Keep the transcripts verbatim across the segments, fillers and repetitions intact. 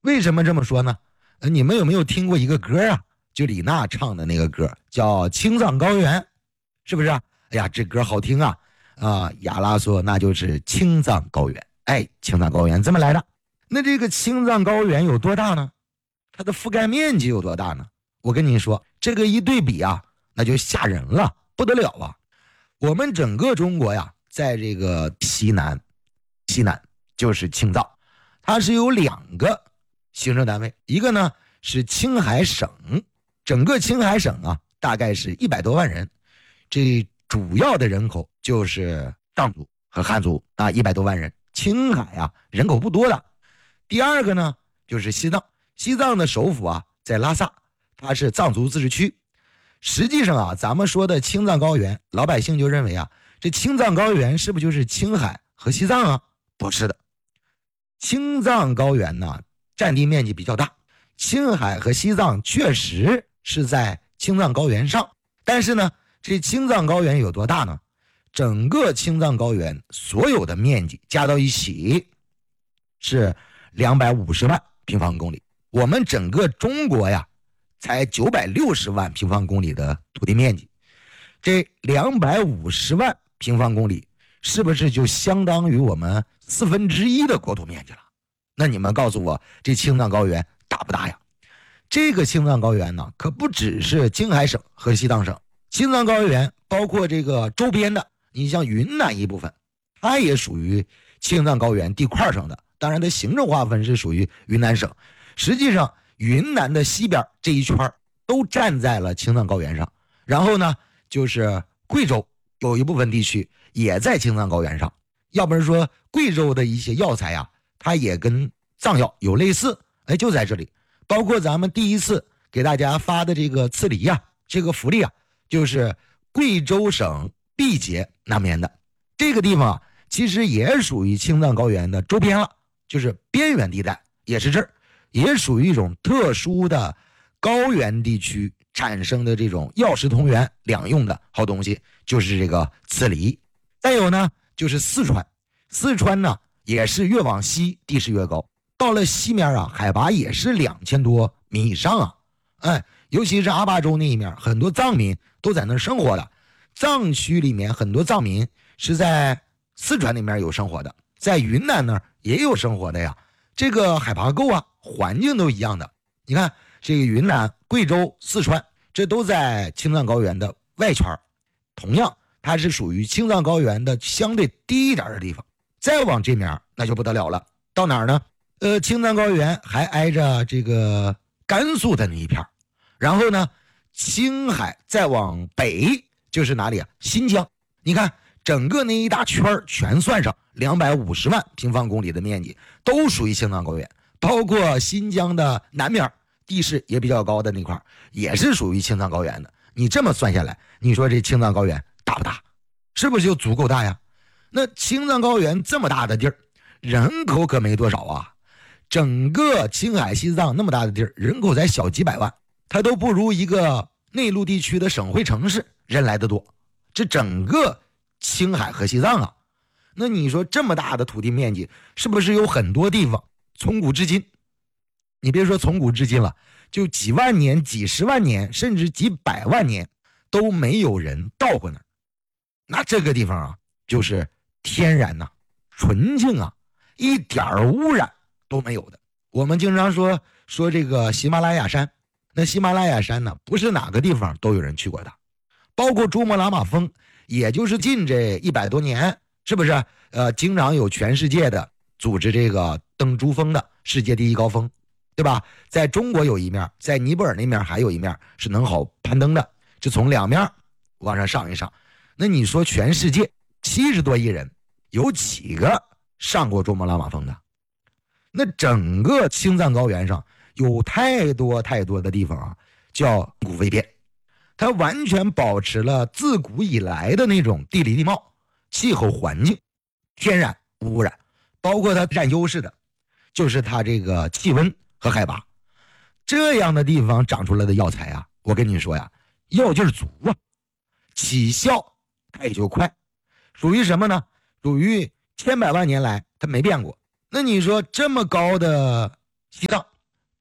为什么这么说呢？呃，你们有没有听过一个歌啊？就李娜唱的那个歌叫《青藏高原》，是不是啊？哎呀，这歌好听啊！啊，亚拉说那就是青藏高原。哎，青藏高原这么来的。那这个青藏高原有多大呢？它的覆盖面积有多大呢？我跟你说，这个一对比啊，那就吓人了，不得了啊！我们整个中国呀，在这个西南，西南就是青藏，它是有两个行政单位，一个呢是青海省，整个青海省啊，大概是一百多万人，这主要的人口就是藏族和汉族啊，一百多万人。青海啊，人口不多的。第二个呢，就是西藏，西藏的首府啊在拉萨，它是藏族自治区。实际上啊，咱们说的青藏高原，老百姓就认为啊，这青藏高原是不是就是青海和西藏啊？不是的，青藏高原呢占地面积比较大，青海和西藏确实是在青藏高原上，但是呢，这青藏高原有多大呢？整个青藏高原所有的面积加到一起是两百五十万平方公里，我们整个中国呀才九百六十万平方公里的土地面积，这两百五十万平方公里是不是就相当于我们四分之一的国土面积了？那你们告诉我，这青藏高原大不大呀？这个青藏高原呢，可不只是青海省和西藏省，青藏高原包括这个周边的，你像云南一部分，它也属于青藏高原地块上的，当然它行政划分是属于云南省。实际上云南的西边这一圈都站在了青藏高原上，然后呢就是贵州有一部分地区也在青藏高原上，要不然说贵州的一些药材呀、啊，它也跟藏药有类似，哎，就在这里。包括咱们第一次给大家发的这个刺梨呀、啊，这个福利啊，就是贵州省毕节那边的这个地方啊，其实也属于青藏高原的周边了，就是边缘地带，也是这儿，也属于一种特殊的高原地区产生的这种药食同源两用的好东西，就是这个刺梨。再有呢，就是四川，四川呢也是越往西地势越高，到了西面啊，海拔也是两千多米以上啊，哎，尤其是阿坝州那一面，很多藏民都在那儿生活的。藏区里面很多藏民是在四川那边有生活的，在云南那儿也有生活的呀。这个海拔够啊，环境都一样的。你看这个云南、贵州、四川，这都在青藏高原的外圈，同样它是属于青藏高原的相对低一点的地方。再往这面那就不得了了，到哪儿呢？呃，青藏高原还挨着这个甘肃的那一片，然后呢，青海再往北就是哪里啊？新疆。你看整个那一大圈全算上两百五十万平方公里的面积，都属于青藏高原，包括新疆的南面地势也比较高的那块也是属于青藏高原的。你这么算下来，你说这青藏高原大不大？是不是就足够大呀？那青藏高原这么大的地儿，人口可没多少啊。整个青海西藏那么大的地儿，人口才小几百万，它都不如一个内陆地区的省会城市人来的多。这整个青海和西藏啊，那你说这么大的土地面积，是不是有很多地方从古至今，你别说从古至今了，就几万年、几十万年，甚至几百万年都没有人到过那儿？那这个地方啊，就是天然呐、啊、纯净啊，一点污染都没有的。我们经常说说这个喜马拉雅山，那喜马拉雅山呢，不是哪个地方都有人去过的，包括珠穆朗玛峰，也就是近这一百多年，是不是？呃，经常有全世界的组织这个登珠峰的世界第一高峰，对吧？在中国有一面，在尼泊尔那面还有一面是能好攀登的，就从两面往上上一上。那你说全世界七十多亿人，有几个上过珠穆朗玛峰的？那整个青藏高原上有太多太多的地方啊，叫古未变，它完全保持了自古以来的那种地理地貌、气候环境，天然无污染。包括它占优势的就是它这个气温和海拔，这样的地方长出来的药材啊，我跟你说呀，药劲儿足啊，起效它也就快，属于什么呢？属于千百万年来它没变过。那你说这么高的西藏，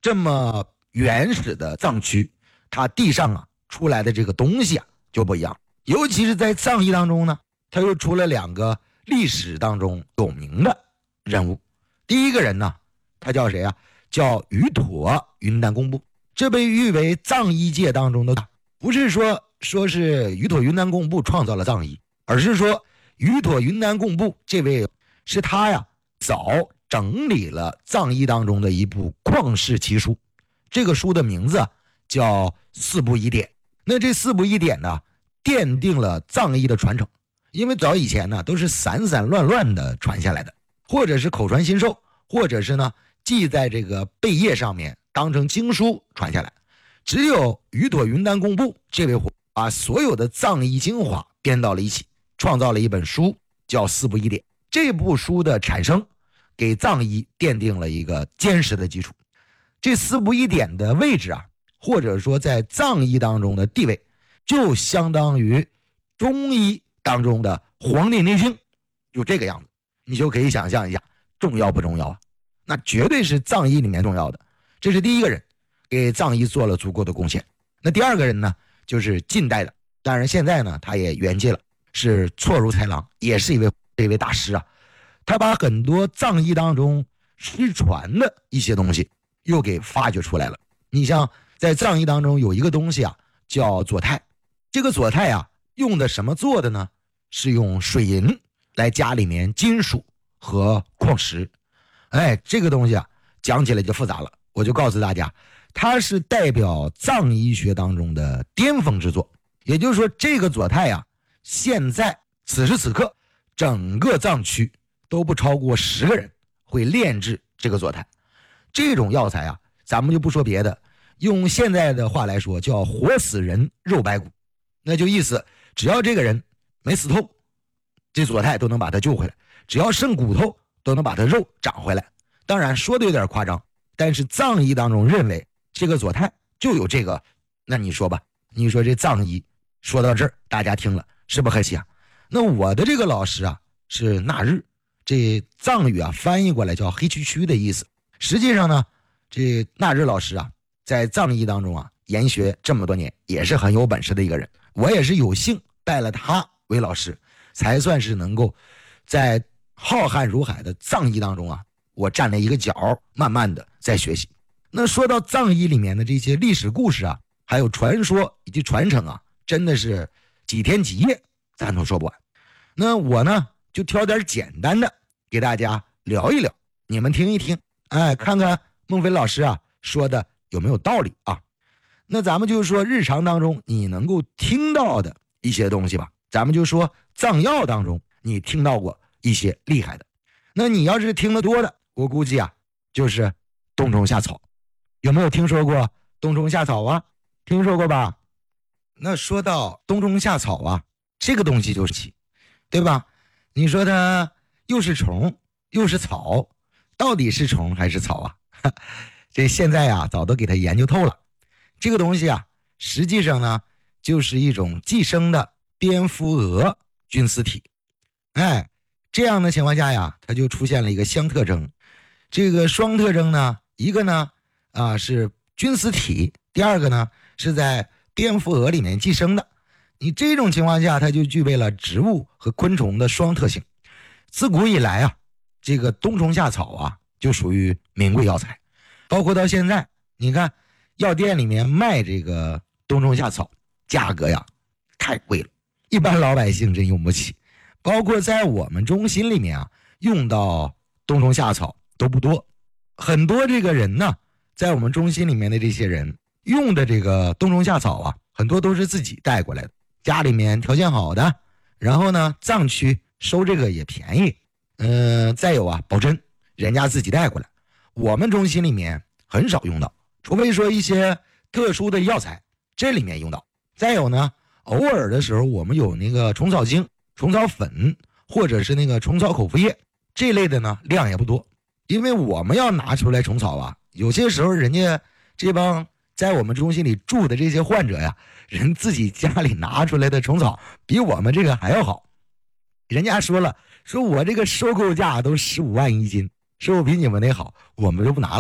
这么原始的藏区，它地上啊出来的这个东西啊就不一样。尤其是在藏医当中呢，它又出了两个历史当中有名的人物。第一个人呢，他叫谁啊？叫瑜妥云丹贡布。这被誉为藏医界当中的，不是说说是瑜妥云丹贡布创造了藏医，而是说瑜妥云丹贡布这位是他呀早整理了藏医当中的一部旷世奇书。这个书的名字叫四部医典。那这四部医典呢，奠定了藏医的传承。因为早以前呢都是散散乱乱的传下来的，或者是口传心授，或者是呢记在这个贝叶上面当成经书传下来。只有瑜妥云丹贡布这位把所有的藏医精华编到了一起，创造了一本书叫四部医典。这部书的产生给藏医奠定了一个坚实的基础。这四部医典的位置啊，或者说在藏医当中的地位，就相当于中医当中的《黄帝内经》，就这个样子。你就可以想象一下重要不重要啊？那绝对是藏医里面重要的。这是第一个人给藏医做了足够的贡献。那第二个人呢，就是近代的，当然现在呢他也圆寂了，是错如豺狼，也是一位一位大师啊。他把很多藏医当中失传的一些东西又给发掘出来了。你像在藏医当中有一个东西啊叫左肽，这个左肽啊用的什么做的呢？是用水银来加里面金属和矿石。哎，这个东西啊讲起来就复杂了，我就告诉大家，它是代表藏医学当中的巅峰之作。也就是说，这个左肽啊，现在此时此刻整个藏区都不超过十个人会炼制这个左肽。这种药材啊，咱们就不说别的，用现在的话来说叫活死人肉白骨。那就意思只要这个人没死透，这左肽都能把他救回来，只要剩骨头都能把他肉长回来。当然说的有点夸张，但是藏医当中认为这个左肽就有这个。那你说吧，你说这藏医说到这儿大家听了是不是很喜啊？那我的这个老师啊是纳日，这藏语啊翻译过来叫黑黢黢的意思。实际上呢，这纳日老师啊在藏医当中啊研学这么多年，也是很有本事的一个人。我也是有幸拜了他为老师，才算是能够在浩瀚如海的藏医当中啊，我站了一个角，慢慢的在学习。那说到藏医里面的这些历史故事啊，还有传说以及传承啊，真的是几天几夜咱都说不完。那我呢就挑点简单的给大家聊一聊，你们听一听，哎，看看孟非老师啊说的有没有道理啊。那咱们就说日常当中你能够听到的一些东西吧。咱们就说藏药当中你听到过一些厉害的。那你要是听得多的，我估计啊就是冬虫夏草。有没有听说过冬虫夏草啊？听说过吧？那说到冬虫夏草啊，这个东西就是奇，对吧？你说它又是虫又是草，到底是虫还是草啊？这现在啊早都给它研究透了。这个东西啊实际上呢就是一种寄生的蝙蝠蛾菌丝体。哎，这样的情况下呀，它就出现了一个相特征。这个双特征呢，一个呢啊是菌丝体，第二个呢是在蝙蝠蛾里面寄生的。你这种情况下，它就具备了植物和昆虫的双特性。自古以来啊，这个冬虫夏草啊就属于名贵药材，包括到现在，你看药店里面卖这个冬虫夏草，价格呀太贵了，一般老百姓真用不起。包括在我们中心里面啊，用到冬虫夏草都不多。很多这个人呢，在我们中心里面的这些人用的这个冬虫夏草啊，很多都是自己带过来的，家里面条件好的，然后呢藏区收这个也便宜，嗯、呃，再有啊保真，人家自己带过来，我们中心里面很少用到，除非说一些特殊的药材，这里面用到。再有呢，偶尔的时候我们有那个虫草精、虫草粉，或者是那个虫草口服液，这类的呢量也不多，因为我们要拿出来虫草啊，有些时候人家这帮在我们中心里住的这些患者呀，人自己家里拿出来的虫草比我们这个还要好。人家说了，说我这个收购价都十五万一斤，收购比你们那好，我们就不拿了。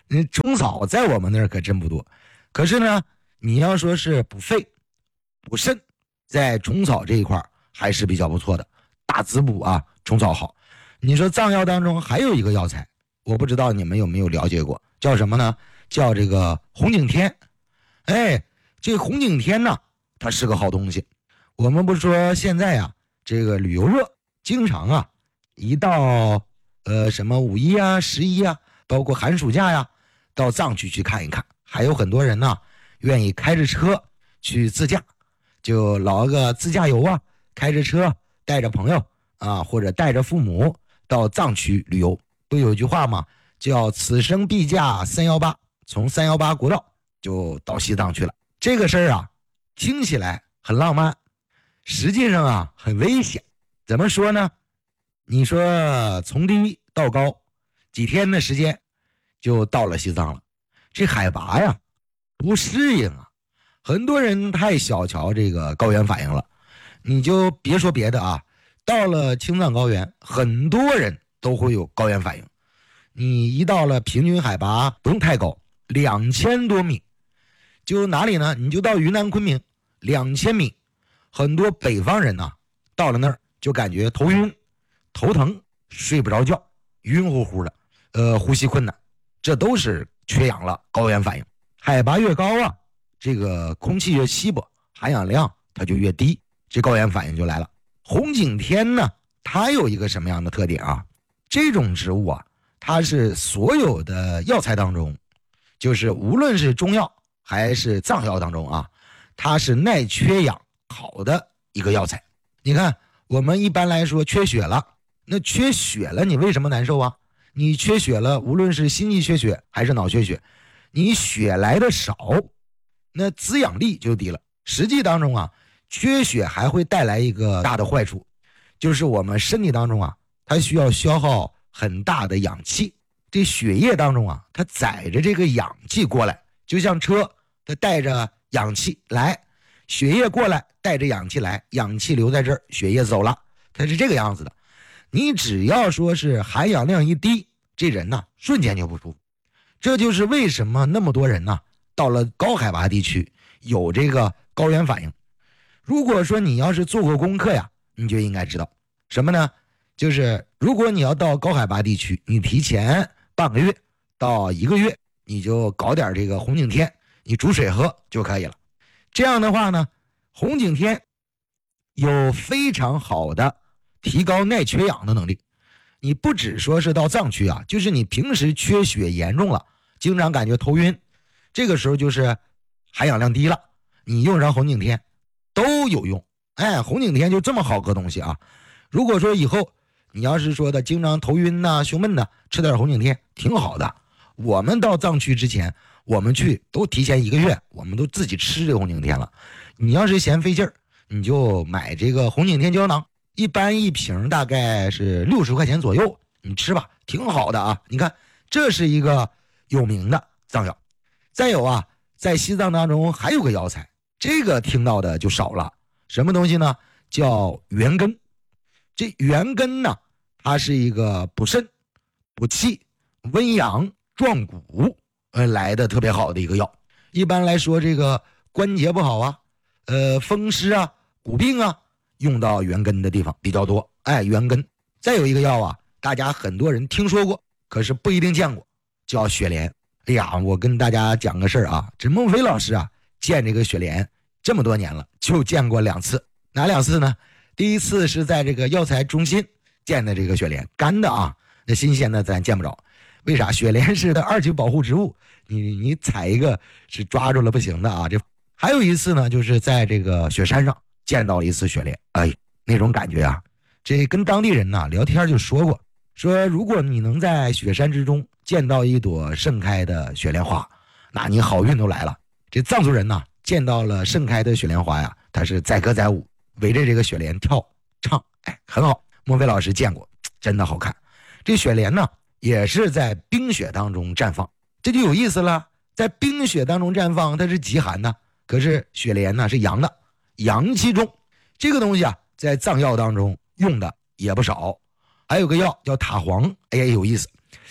那虫草在我们那儿可真不多。可是呢，你要说是补肺补肾，在虫草这一块还是比较不错的，大滋补啊，虫草好。你说藏药当中还有一个药材，我不知道你们有没有了解过，叫什么呢？叫这个红景天。哎，这个红景天呢，它是个好东西。我们不是说现在啊，这个旅游热，经常啊，一到呃什么五一啊、十一啊，包括寒暑假呀，到藏区去看一看。还有很多人呢，愿意开着车去自驾，就老个自驾游啊，开着车带着朋友啊，或者带着父母到藏区旅游。不有句话吗？叫此生必驾三一八，从三一八国道就到西藏去了。这个事儿啊，听起来很浪漫，实际上啊很危险。怎么说呢？你说从低到高几天的时间就到了西藏了，这海拔呀不适应啊，很多人太小瞧这个高原反应了。你就别说别的啊，到了青藏高原，很多人都会有高原反应。你一到了平均海拔不用太高，两千多米，就哪里呢？你就到云南昆明，两千米，很多北方人呐、啊，到了那儿就感觉头晕、头疼、睡不着觉、晕乎乎的，呃，呼吸困难，这都是缺氧了，高原反应。海拔越高啊，这个空气越稀薄，含氧量它就越低，这高原反应就来了。红景天呢，它有一个什么样的特点啊？这种植物啊，它是所有的药材当中，就是无论是中药还是藏药当中啊，它是耐缺氧好的一个药材。你看我们一般来说缺血了，那缺血了你为什么难受啊？你缺血了，无论是心肌缺血还是脑缺血，你血来的少，那滋养力就低了。实际当中啊，缺血还会带来一个大的坏处，就是我们身体当中啊，它需要消耗很大的氧气，这血液当中啊，它载着这个氧气过来，就像车它带着氧气来，血液过来带着氧气来，氧气留在这儿，血液走了，它是这个样子的。你只要说是含氧量一低，这人呢瞬间就不舒服。这就是为什么那么多人呢到了高海拔地区有这个高原反应。如果说你要是做过功课呀，你就应该知道什么呢？就是如果你要到高海拔地区，你提前半个月到一个月，你就搞点这个红景天，你煮水喝就可以了。这样的话呢，红景天有非常好的提高耐缺氧的能力。你不只说是到藏区啊，就是你平时缺血严重了，经常感觉头晕，这个时候就是含氧量低了，你用上红景天都有用。哎，红景天就这么好个东西啊！如果说以后你要是说的经常头晕呐、胸闷呐，吃点红景天挺好的。我们到藏区之前，我们去都提前一个月，我们都自己吃这个红景天了。你要是嫌费劲儿，你就买这个红景天胶囊，一般一瓶大概是六十块钱左右，你吃吧，挺好的啊。你看，这是一个有名的藏药。再有啊，在西藏当中还有个药材，这个听到的就少了。什么东西呢？叫元根。这元根呢，它是一个补肾、补气、温阳、壮骨，呃，来的特别好的一个药。一般来说，这个关节不好啊，呃，风湿啊、骨病啊，用到元根的地方比较多。哎，元根。再有一个药啊，大家很多人听说过，可是不一定见过，叫雪莲。哎呀，我跟大家讲个事儿啊，这孟非老师啊，见这个雪莲这么多年了，就见过两次。哪两次呢？第一次是在这个药材中心见的这个雪莲，干的啊，那新鲜的咱见不着。为啥？雪莲是的二级保护植物，你你采一个是抓住了不行的啊。这还有一次呢，就是在这个雪山上见到了一次雪莲，哎，那种感觉啊，这跟当地人呐聊天就说过，说如果你能在雪山之中见到一朵盛开的雪莲花，那你好运都来了。这藏族人呐，见到了盛开的雪莲花呀，他是载歌载舞，围着这个雪莲跳唱，哎，很好。莫非老师见过，真的好看。这雪莲呢，也是在冰雪当中绽放，这就有意思了。在冰雪当中绽放，它是极寒的，可是雪莲呢是阳的，阳气重。这个东西啊，在藏药当中用的也不少。还有个药叫塔黄，哎呀，有意思。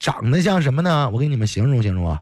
长得像什么呢？我给你们形容形容啊。